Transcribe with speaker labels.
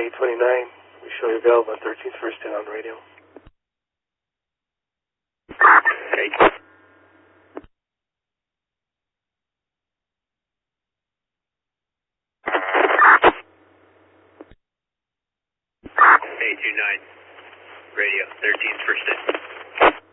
Speaker 1: 829. We show you available on 13th first in on radio.
Speaker 2: Okay. 829 radio, 13th first in.